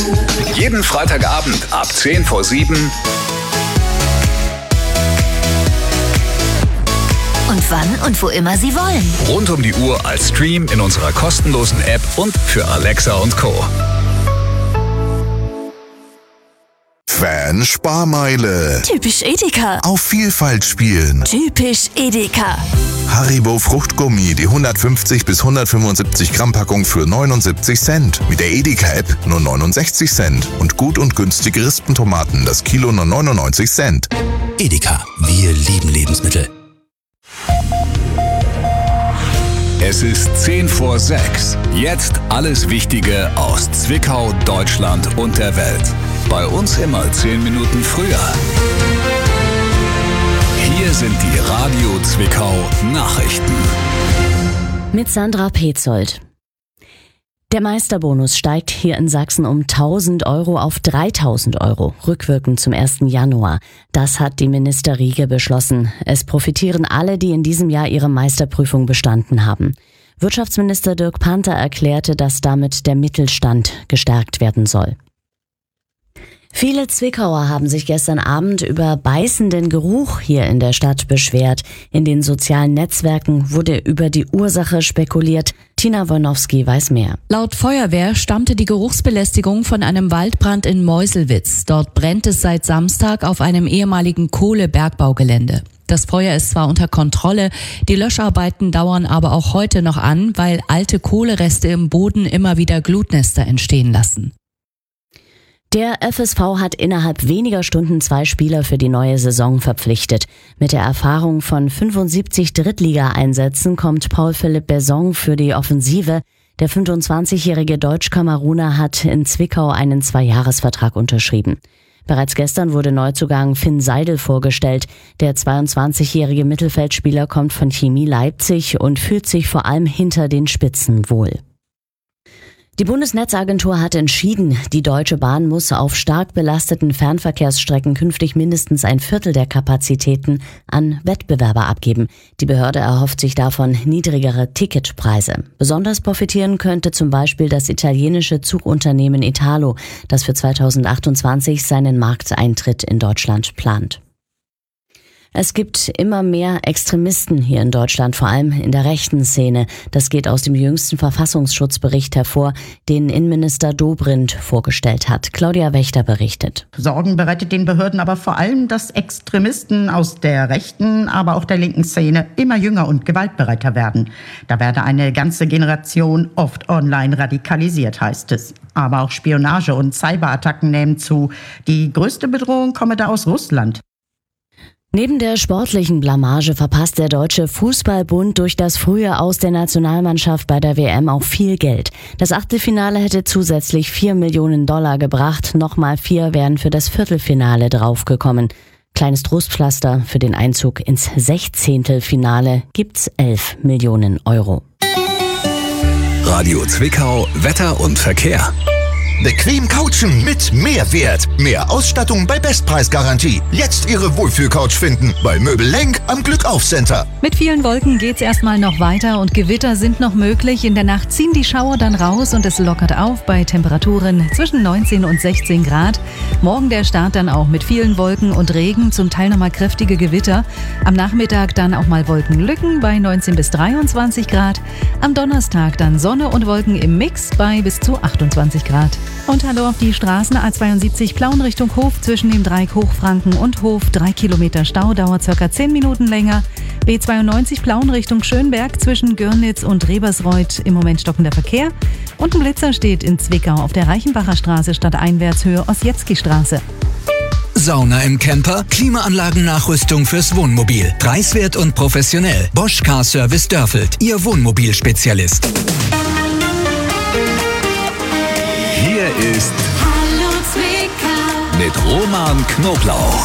Jeden Freitagabend ab 6:50. Und wann und wo immer Sie wollen. Rund um die Uhr als Stream in unserer kostenlosen App und für Alexa und Co. Fan-Sparmeile. Typisch Edeka. Auf Vielfalt spielen. Typisch Edeka. Haribo Fruchtgummi, die 150 bis 175 Gramm Packung für 79 Cent. Mit der Edeka-App nur 69 Cent. Und gut und günstige Rispentomaten, das Kilo nur 99 Cent. Edeka, wir lieben Lebensmittel. Es ist 6:10. Jetzt alles Wichtige aus Zwickau, Deutschland und der Welt. Bei uns immer 10 Minuten früher. Hier sind die Radio Zwickau Nachrichten. Mit Sandra Petzold. Der Meisterbonus steigt hier in Sachsen um 1.000 Euro auf 3.000 Euro, rückwirkend zum 1. Januar. Das hat die Ministerriege beschlossen. Es profitieren alle, die in diesem Jahr ihre Meisterprüfung bestanden haben. Wirtschaftsminister Dirk Panther erklärte, dass damit der Mittelstand gestärkt werden soll. Viele Zwickauer haben sich gestern Abend über beißenden Geruch hier in der Stadt beschwert. In den sozialen Netzwerken wurde über die Ursache spekuliert. Tina Wojnowski weiß mehr. Laut Feuerwehr stammte die Geruchsbelästigung von einem Waldbrand in Meuselwitz. Dort brennt es seit Samstag auf einem ehemaligen Kohlebergbaugelände. Das Feuer ist zwar unter Kontrolle, die Löscharbeiten dauern aber auch heute noch an, weil alte Kohlereste im Boden immer wieder Glutnester entstehen lassen. Der FSV hat innerhalb weniger Stunden 2 Spieler für die neue Saison verpflichtet. Mit der Erfahrung von 75 Drittligaeinsätzen kommt Paul-Philipp Besson für die Offensive. Der 25-jährige Deutsch-Kameruner hat in Zwickau einen 2-Jahres-Vertrag unterschrieben. Bereits gestern wurde Neuzugang Finn Seidel vorgestellt. Der 22-jährige Mittelfeldspieler kommt von Chemie Leipzig und fühlt sich vor allem hinter den Spitzen wohl. Die Bundesnetzagentur hat entschieden, die Deutsche Bahn muss auf stark belasteten Fernverkehrsstrecken künftig mindestens 1/4 der Kapazitäten an Wettbewerber abgeben. Die Behörde erhofft sich davon niedrigere Ticketpreise. Besonders profitieren könnte zum Beispiel das italienische Zugunternehmen Italo, das für 2028 seinen Markteintritt in Deutschland plant. Es gibt immer mehr Extremisten hier in Deutschland, vor allem in der rechten Szene. Das geht aus dem jüngsten Verfassungsschutzbericht hervor, den Innenminister Dobrindt vorgestellt hat. Claudia Wächter berichtet. Sorgen bereitet den Behörden aber vor allem, dass Extremisten aus der rechten, aber auch der linken Szene immer jünger und gewaltbereiter werden. Da werde eine ganze Generation oft online radikalisiert, heißt es. Aber auch Spionage und Cyberattacken nehmen zu. Die größte Bedrohung komme da aus Russland. Neben der sportlichen Blamage verpasst der Deutsche Fußballbund durch das frühe Aus der Nationalmannschaft bei der WM auch viel Geld. Das Achtelfinale hätte zusätzlich $4 Millionen gebracht, nochmal 4 wären für das Viertelfinale draufgekommen. Kleines Trostpflaster für den Einzug ins 16. Finale gibt's 11 Millionen Euro. Radio Zwickau, Wetter und Verkehr. Bequem couchen mit Mehrwert. Mehr Ausstattung bei Bestpreisgarantie. Jetzt Ihre Wohlfühlcouch finden bei Möbel Lenk am Glückauf-Center. Mit vielen Wolken geht's erstmal noch weiter und Gewitter sind noch möglich. In der Nacht ziehen die Schauer dann raus und es lockert auf bei Temperaturen zwischen 19 und 16 Grad. Morgen der Start dann auch mit vielen Wolken und Regen, zum Teil nochmal kräftige Gewitter. Am Nachmittag dann auch mal Wolkenlücken bei 19 bis 23 Grad. Am Donnerstag dann Sonne und Wolken im Mix bei bis zu 28 Grad. Und hallo auf die Straßen. A72 Plauen Richtung Hof zwischen dem Dreieck Hochfranken und Hof. 3 Kilometer Stau, dauert ca. 10 Minuten länger. B92 Plauen Richtung Schönberg zwischen Görnitz und Rebersreuth. Im Moment stockender Verkehr. Und ein Blitzer steht in Zwickau auf der Reichenbacher Straße stadteinwärts Höhe Ossietzky-Straße. Sauna im Camper, Klimaanlagennachrüstung fürs Wohnmobil. Preiswert und professionell. Bosch Car Service Dörfeld, Ihr Wohnmobilspezialist. Hier ist Hallo Zwickau mit Roman Knoblauch.